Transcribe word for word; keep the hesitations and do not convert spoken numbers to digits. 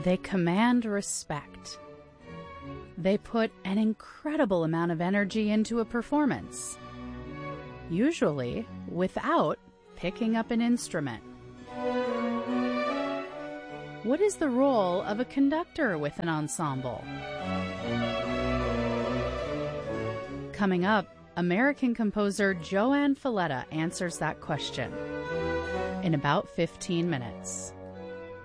They command respect. They put an incredible amount of energy into a performance, usually without picking up an instrument. What is the role of a conductor with an ensemble? Coming up, American composer Joanne Falletta answers that question in about fifteen minutes.